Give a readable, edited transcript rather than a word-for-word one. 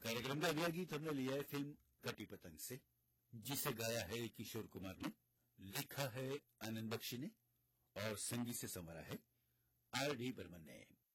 कार्यक्रम का अगला गीत हमने लिया है फिल्म कटी पतंग से, जिसे गाया है किशोर कुमार ने, लिखा है आनंद बख्शी ने और संगीत से संवारा है आर डी बर्मन ने।